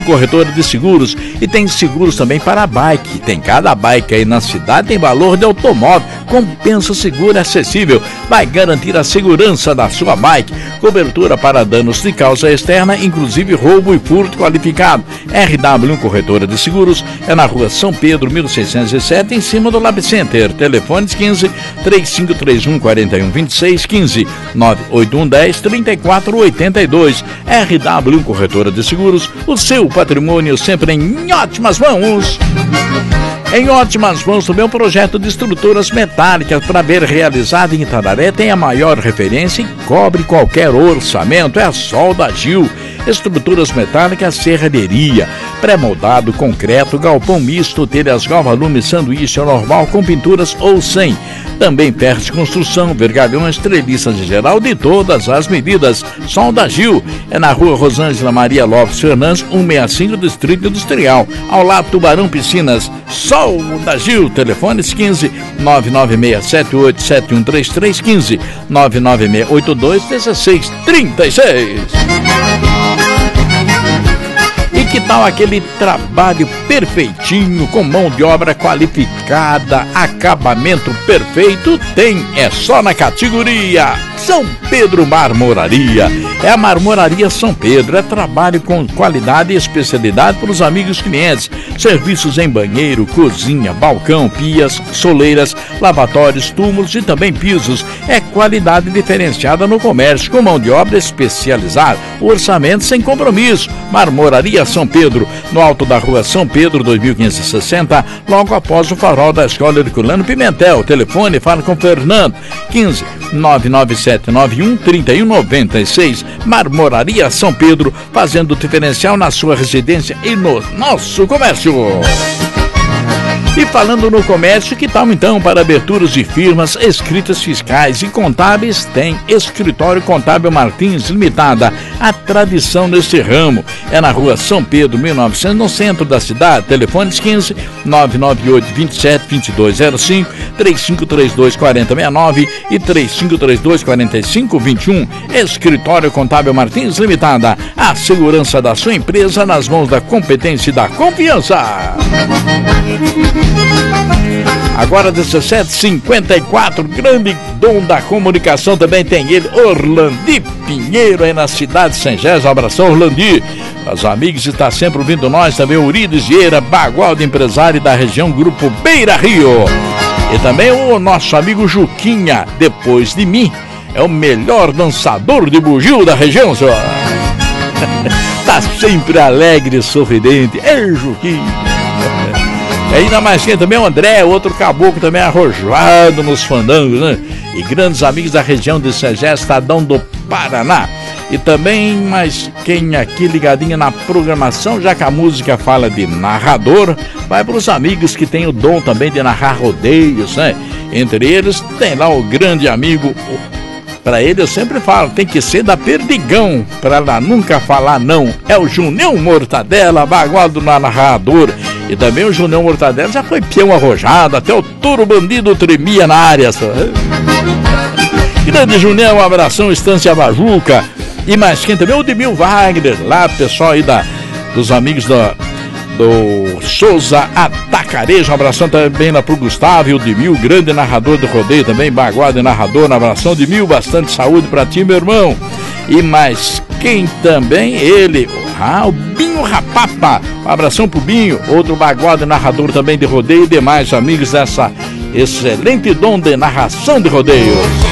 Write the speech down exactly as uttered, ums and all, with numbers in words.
Corretora de seguros, e tem seguros também para bike. Tem cada bike aí na cidade, tem valor de automóvel. Compensa Seguro é acessível, vai garantir a segurança da sua bike. Cobertura para danos de causa externa, inclusive roubo e furto qualificado. R W Corretora de Seguros é na rua São Pedro, mil seiscentos e sete, em cima do Lab Center. Telefones quinze, três cinco três um, quatro um dois seis, quinze, nove oito um, dez, trinta e quatro oitenta e dois. R W Corretora de Seguros, o seu patrimônio sempre em ótimas mãos. Em ótimas mãos também um projeto de estruturas metálicas para ver realizado em Itararé, tem a maior referência e cobre qualquer orçamento, é a Solda Gil. Estruturas metálicas, serralheria, pré-moldado, concreto, galpão misto, telhas galvalume, sanduíche normal com pinturas ou sem. Também ferros de construção, vergalhões, treliças em geral de todas as medidas. Solda Gil é na rua Rosângela Maria Lopes Fernandes, cento e sessenta e cinco, Distrito Industrial, ao lado Tubarão Piscinas. Solda Gil, telefones quinze, nove nove seis sete oito sete um três três, quinze, nove nove seis oito dois, dezesseis trinta e seis. E que tal aquele trabalho perfeitinho, com mão de obra qualificada, acabamento perfeito? Tem, é só na categoria São Pedro Marmoraria. É a Marmoraria São Pedro, é trabalho com qualidade e especialidade para os amigos clientes. Serviços em banheiro, cozinha, balcão, pias, soleiras, lavatórios, túmulos e também pisos. É qualidade diferenciada no comércio, com mão de obra especializada. Orçamento sem compromisso. Marmoraria São Pedro, no alto da rua São Pedro, dois mil quinhentos e sessenta, logo após o farol da Escola Herculano Pimentel. Telefone, fala com Fernando, quinze, nove nove sete nove um, três um nove seis. Marmoraria São Pedro, fazendo diferencial na sua residência e no nosso comércio. E falando no comércio, que tal então para aberturas de firmas, escritas fiscais e contábeis? Tem Escritório Contábil Martins Limitada, a tradição nesse ramo. É na rua São Pedro, mil e novecentos, no centro da cidade. Telefones quinze, nove nove oito, vinte e sete, vinte e dois zero cinco, três cinco três dois, quatro zero seis nove e três cinco três dois, quatro cinco dois um. Escritório Contábil Martins Limitada, a segurança da sua empresa nas mãos da competência e da confiança. Agora dezessete e cinquenta e quatro, grande dom da comunicação também tem ele, Orlandi Pinheiro, aí na cidade de Sengés. Um abração, Orlandi. Os amigos está sempre ouvindo nós, também o Urides Vieira, bagual de empresário da região Grupo Beira Rio. E também o nosso amigo Juquinha, depois de mim, é o melhor dançador de bugio da região, senhor. Tá sempre alegre e sorridente, é Juquinha. E ainda mais quem também é o André, outro caboclo também arrojado nos fandangos, né? E grandes amigos da região de Sengés, Estadão do Paraná. E também mais quem aqui ligadinha na programação, já que a música fala de narrador, vai para os amigos que têm o dom também de narrar rodeios, né? Entre eles tem lá o grande amigo, para ele eu sempre falo, tem que ser da Perdigão, para ela nunca falar não. É o Junião Mortadela, bagual do narrador. E também o Junião Mortadela já foi peão arrojado, até o touro bandido tremia na área. Grande Junião, um abração, Estância Bajuca. E mais quem também? O Demil Wagner, lá pessoal aí da, dos amigos da, do Souza Atacarejo. Um abração também lá pro Gustavo e o Demil, grande narrador do rodeio também, baguado e narrador. Um abração, Demil, bastante saúde pra ti, meu irmão. E mais quem também? Ele, ah, o Binho Rapapa. Um abração pro Binho, outro baguado e narrador também de rodeio e demais amigos dessa excelente dom de narração de rodeios.